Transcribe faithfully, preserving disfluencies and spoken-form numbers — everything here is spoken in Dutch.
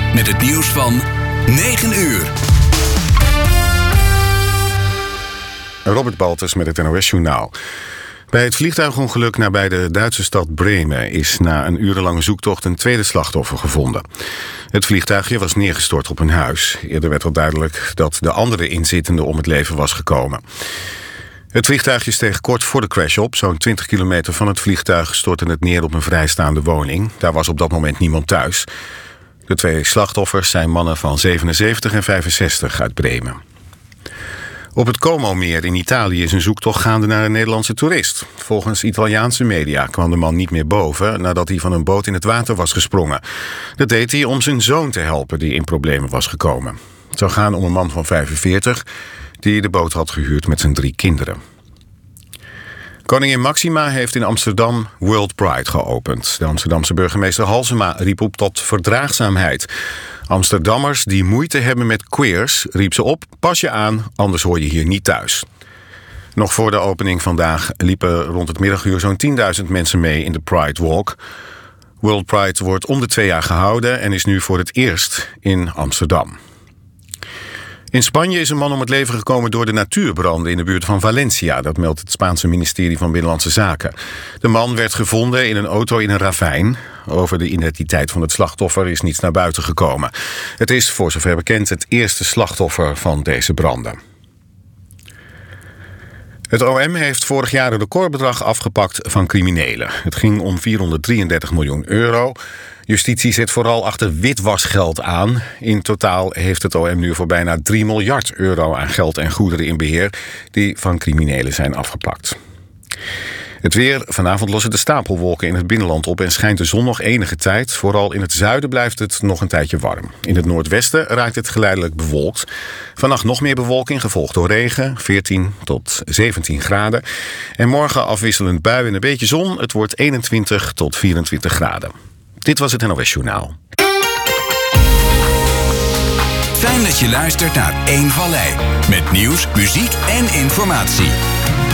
met het nieuws van negen uur. Robert Baltus met het N O S-journaal. Bij het vliegtuigongeluk nabij de Duitse stad Bremen is na een urenlange zoektocht een tweede slachtoffer gevonden. Het vliegtuigje was neergestort op een huis. Eerder werd al duidelijk dat de andere inzittende om het leven was gekomen. Het vliegtuigje steeg kort voor de crash op. Zo'n twintig kilometer van het vliegtuig stortte het neer op een vrijstaande woning. Daar was op dat moment niemand thuis. De twee slachtoffers zijn mannen van zevenenzeventig en vijfenzestig uit Bremen. Op het Como-meer in Italië is een zoektocht gaande naar een Nederlandse toerist. Volgens Italiaanse media kwam de man niet meer boven nadat hij van een boot in het water was gesprongen. Dat deed hij om zijn zoon te helpen die in problemen was gekomen. Het zou gaan om een man van vijfenveertig die de boot had gehuurd met zijn drie kinderen. Koningin Máxima heeft in Amsterdam World Pride geopend. De Amsterdamse burgemeester Halsema riep op tot verdraagzaamheid. Amsterdammers die moeite hebben met queers, riep ze op, pas je aan, anders hoor je hier niet thuis. Nog voor de opening vandaag liepen rond het middaguur zo'n tienduizend mensen mee in de Pride Walk. World Pride wordt om de twee jaar gehouden en is nu voor het eerst in Amsterdam. In Spanje is een man om het leven gekomen door de natuurbranden in de buurt van Valencia. Dat meldt het Spaanse ministerie van Binnenlandse Zaken. De man werd gevonden in een auto in een ravijn. Over de identiteit van het slachtoffer is niets naar buiten gekomen. Het is, voor zover bekend, het eerste slachtoffer van deze branden. Het O M heeft vorig jaar een recordbedrag afgepakt van criminelen. Het ging om vierhonderddrieëndertig miljoen euro. Justitie zet vooral achter witwasgeld aan. In totaal heeft het O M nu voor bijna drie miljard euro aan geld en goederen in beheer die van criminelen zijn afgepakt. Het weer. Vanavond lossen de stapelwolken in het binnenland op en schijnt de zon nog enige tijd. Vooral in het zuiden blijft het nog een tijdje warm. In het noordwesten raakt het geleidelijk bewolkt. Vannacht nog meer bewolking, gevolgd door regen, veertien tot zeventien graden. En morgen afwisselend bui en een beetje zon. Het wordt eenentwintig tot vierentwintig graden. Dit was het N O S-journaal. Fijn dat je luistert naar één Vallei. Met nieuws, muziek en informatie.